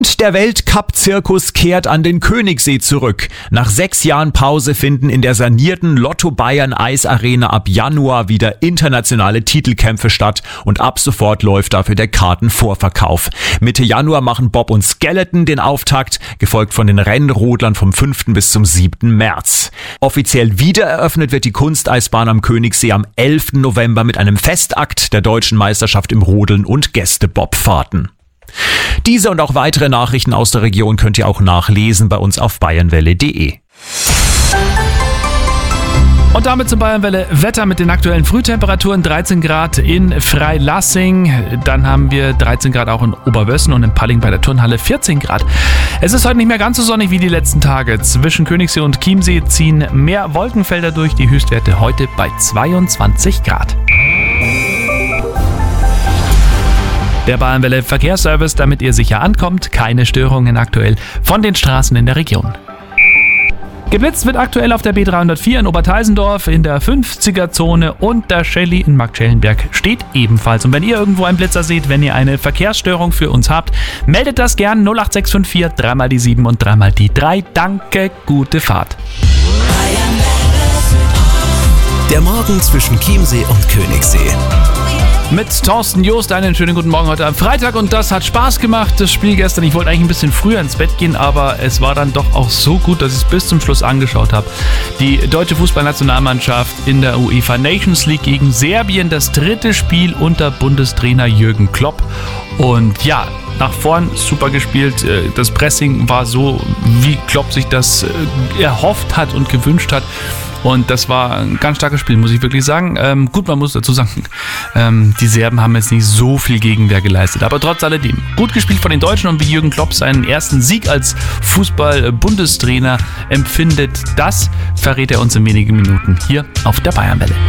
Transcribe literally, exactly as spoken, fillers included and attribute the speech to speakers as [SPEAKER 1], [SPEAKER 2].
[SPEAKER 1] Der Weltcup-Zirkus kehrt an den Königssee zurück. Nach sechs Jahren Pause finden in der sanierten Lotto Bayern Eisarena ab Januar wieder internationale Titelkämpfe statt und ab sofort läuft dafür der Kartenvorverkauf. Mitte Januar machen Bob und Skeleton den Auftakt, gefolgt von den Rennrodlern vom fünften bis zum siebten März. Offiziell wiedereröffnet wird die Kunsteisbahn am Königssee am elften November mit einem Festakt der deutschen Meisterschaft im Rodeln und Gästebobfahrten. Diese und auch weitere Nachrichten aus der Region könnt ihr auch nachlesen bei uns auf bayernwelle punkt de.
[SPEAKER 2] Und damit zum Bayernwelle Wetter mit den aktuellen Frühtemperaturen. dreizehn Grad in Freilassing, dann haben wir dreizehn Grad auch in Oberwössen und in Palling bei der Turnhalle vierzehn Grad. Es ist heute nicht mehr ganz so sonnig wie die letzten Tage. Zwischen Königssee und Chiemsee ziehen mehr Wolkenfelder durch, die Höchstwerte heute bei zweiundzwanzig Grad. Der Bayernwelle Verkehrsservice, damit ihr sicher ankommt. Keine Störungen aktuell von den Straßen in der Region. Geblitzt wird aktuell auf der B dreihundertvier in Oberteisendorf in der fünfziger-Zone und der Shelley in Marktschellenberg steht ebenfalls. Und wenn ihr irgendwo einen Blitzer seht, wenn ihr eine Verkehrsstörung für uns habt, meldet das gern null acht sechs fünf vier, dreimal die sieben und dreimal die drei. Danke, gute Fahrt.
[SPEAKER 3] Der Morgen zwischen Chiemsee und Königssee.
[SPEAKER 2] Mit Thorsten Joost einen schönen guten Morgen heute am Freitag und das hat Spaß gemacht, das Spiel gestern. Ich wollte eigentlich ein bisschen früher ins Bett gehen, aber es war dann doch auch so gut, dass ich es bis zum Schluss angeschaut habe. Die deutsche Fußballnationalmannschaft in der UEFA Nations League gegen Serbien, das dritte Spiel unter Bundestrainer Jürgen Klopp. Und ja, nach vorn super gespielt. Das Pressing war so, wie Klopp sich das erhofft hat und gewünscht hat. Und das war ein ganz starkes Spiel, muss ich wirklich sagen. Ähm, gut, man muss dazu sagen, ähm, die Serben haben jetzt nicht so viel Gegenwehr geleistet. Aber trotz alledem, gut gespielt von den Deutschen und wie Jürgen Klopp seinen ersten Sieg als Fußball-Bundestrainer empfindet, das verrät er uns in wenigen Minuten hier auf der Bayernwelle.